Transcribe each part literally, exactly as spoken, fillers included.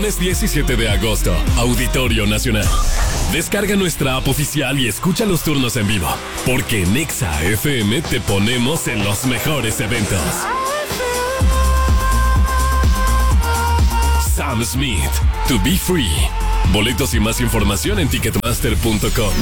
Viernes diecisiete de agosto, Auditorio Nacional. Descarga nuestra app oficial y escucha los turnos en vivo, porque en Exa F M te ponemos en los mejores eventos. Sam Smith, To Be Free. Boletos y más información en ticketmaster punto com.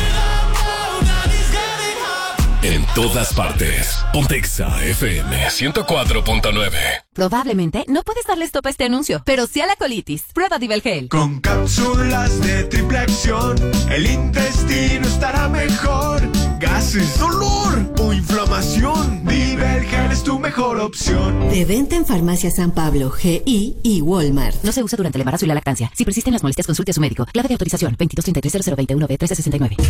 En todas partes. Pontexa F M ciento cuatro punto nueve. Probablemente no puedes darle stop a este anuncio, pero sí a la colitis. Prueba Divelgel. Con cápsulas de triple acción, el intestino estará mejor. Gases, dolor o inflamación, Divelgel es tu mejor opción. De venta en Farmacia San Pablo, G I y Walmart. No se usa durante el embarazo y la lactancia. Si persisten las molestias, consulte a su médico. Clave de autorización veintidós treinta y tres cero cero veintiuno B trece sesenta y nueve.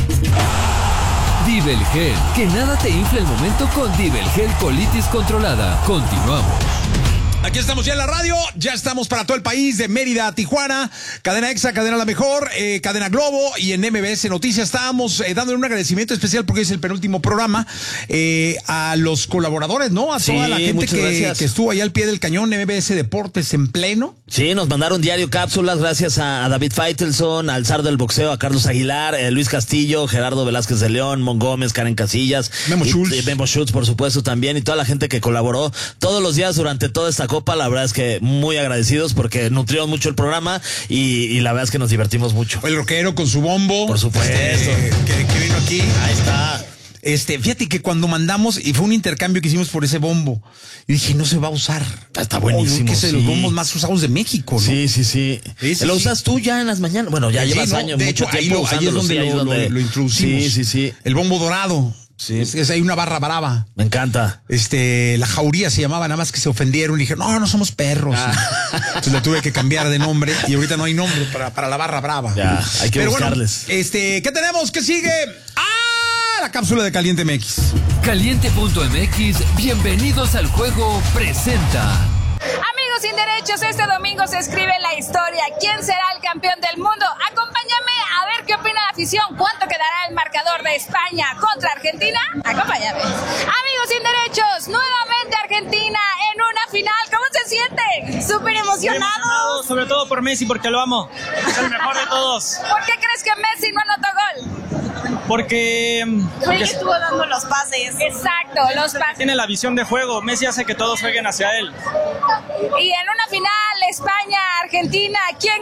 Divelgel, que nada te infle el momento con Divelgel Colitis Controlada. Continuamos. Aquí estamos ya en la radio, ya estamos para todo el país, de Mérida a Tijuana, Cadena Exa, Cadena La Mejor, eh, Cadena Globo y en M B S Noticias. Estábamos eh, dándole un agradecimiento especial porque es el penúltimo programa eh, a los colaboradores, ¿no? A sí, toda la gente que, que estuvo ahí al pie del cañón, M B S Deportes en pleno. Sí, nos mandaron diario cápsulas gracias a, a David Faitelson, al zar del boxeo, a Carlos Aguilar, eh, Luis Castillo, Gerardo Velázquez de León, Mon Gómez, Karen Casillas, Memo Schultz. Y, y Memo Schultz, por supuesto, también, y toda la gente que colaboró todos los días durante toda esta copa. La verdad es que muy agradecidos porque nutrieron mucho el programa y, y la verdad es que nos divertimos mucho. El rockero con su bombo. Por supuesto. Eh, que, que vino aquí. Ahí está. Este, fíjate que cuando mandamos, y fue un intercambio que hicimos por ese bombo, y dije, no se va a usar. Está buenísimo. Oh, que es de sí. los bombos más usados de México, ¿no? Sí, sí, sí. sí, sí lo sí. usas tú ya en las mañanas. Bueno, ya sí, llevas no, años, de mucho hecho, tiempo ahí, lo, ahí es donde, sí, lo, ahí es donde lo, lo introducimos. Sí, sí, sí. El bombo dorado. Sí. Es, es ahí una barra brava. Me encanta. Este, la jauría se llamaba, nada más que se ofendieron y dijeron, no, no somos perros. Ah. Entonces le tuve que cambiar de nombre y ahorita no hay nombre para, para la barra brava. Ya, hay que Pero buscarles. Bueno, este, ¿qué tenemos? ¿Qué sigue? ¡Ah! La cápsula de Caliente M X. Caliente punto M X, bienvenidos al juego, presenta. Amigos sin derechos, este domingo se escribe la historia. ¿Quién será el campeón del mundo? Acompáñame a ver qué opina la afición. ¿Cuánto quedará el marcador de España contra Argentina? Acompáñame. Amigos sin derechos, nuevamente Argentina en una final. ¿Cómo se sienten? Súper emocionados. Emocionado, sobre todo por Messi, porque lo amo. Es el mejor de todos. ¿Por qué crees que Messi no anotó gol? Porque... Fue el que estuvo dando los pases. Exacto, los pases. Tiene la visión de juego. Messi hace que todos jueguen hacia él. Y en una final, España-Argentina, ¿quién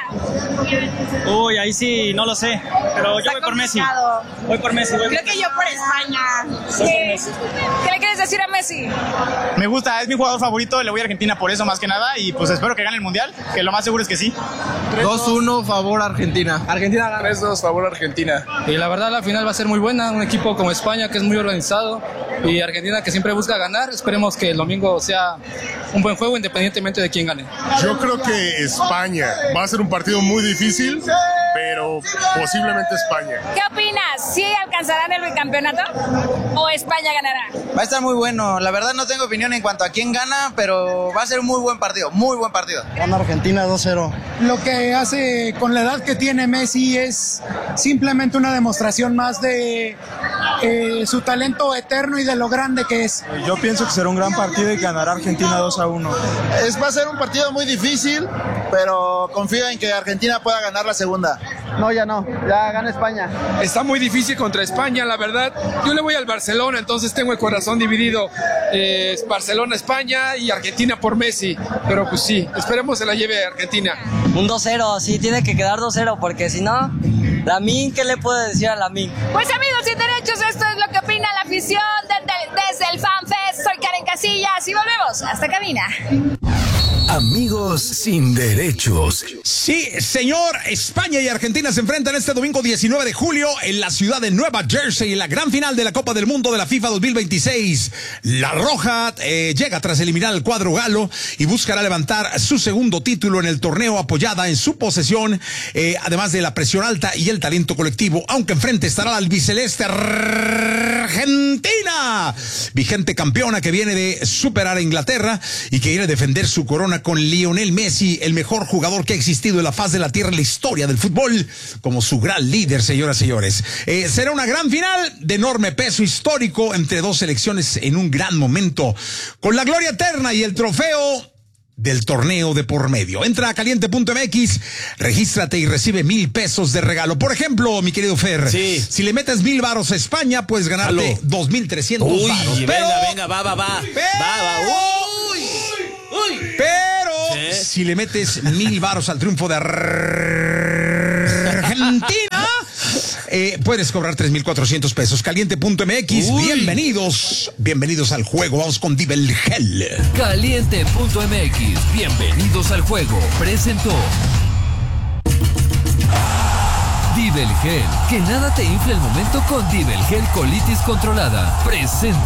gana? Uy, ahí sí, no lo sé. Pero yo voy por Messi. Voy por Messi. Voy Creo por que yo por España. Sí. Por Messi. ¿Qué le quieres decir a Messi? Me gusta, es mi jugador favorito, le voy a Argentina por eso más que nada y pues espero que gane el Mundial, que lo más seguro es que sí. dos uno favor Argentina. Argentina gana. tres dos favor Argentina. Y la verdad la final va a ser muy buena, un equipo como España que es muy organizado y Argentina que siempre busca ganar. Esperemos que el domingo sea un buen juego independientemente de quién gane. Yo creo que España va a ser un partido muy difícil, pero posiblemente España. ¿Qué opinas? ¿Sí alcanzarán el bicampeonato o España ganará? Va a estar muy bueno, la verdad no tengo opinión en cuanto a quién gana, pero va a ser un muy buen partido, muy buen partido. Gana Argentina dos cero. Lo que hace con la edad que tiene Messi es simplemente una demostración más de eh, su talento eterno y de lo grande que es. Yo pienso que será un gran partido y ganará Argentina dos a uno. Es, va a ser un partido muy difícil, pero confío en que Argentina pueda ganar la segunda. No, ya no, ya gana España. Está muy difícil contra España, la verdad. Yo le voy al Barcelona, entonces tengo el corazón dividido. Eh, Barcelona, España y Argentina por Messi. Pero pues sí, esperemos se la lleve Argentina. Un dos cero, sí, tiene que quedar dos cero, porque si no, Lamine, ¿qué le puede decir a Lamine? Pues amigos sin derechos, esto es lo que opina la afición desde, desde el FanFest. Soy Karen Casillas y volvemos hasta cabina. Amigos sin derechos. Sí, señor, España y Argentina se enfrentan este domingo diecinueve de julio en la ciudad de Nueva Jersey en la gran final de la Copa del Mundo de la FIFA dos mil veintiséis. La Roja eh, llega tras eliminar al cuadro galo y buscará levantar su segundo título en el torneo apoyada en su posesión, eh, además de la presión alta y el talento colectivo, aunque enfrente estará la albiceleste Argentina, vigente campeona que viene de superar a Inglaterra y que quiere defender su corona con Lionel Messi, el mejor jugador que ha existido en la faz de la tierra en la historia del fútbol, como su gran líder, señoras y señores. Eh, será una gran final de enorme peso histórico entre dos selecciones en un gran momento, con la gloria eterna y el trofeo del torneo de por medio. Entra a caliente punto m x, regístrate y recibe mil pesos de regalo. Por ejemplo, mi querido Fer, sí. si le metes mil varos a España, puedes ganarte Halo. dos mil trescientos varos. Uy, pero, venga, venga, va, va, va. Pero, va, va. Uy, uy. Pero, ¿sí? si le metes mil varos al triunfo de Argentina, eh, puedes cobrar tres mil cuatrocientos pesos. caliente punto m x, Uy. bienvenidos, bienvenidos al juego. Vamos con Divel Gel. caliente punto m x, bienvenidos al juego. Presentó Divel Gel. Que nada te infle el momento con Divel Gel Colitis Controlada. Presenta.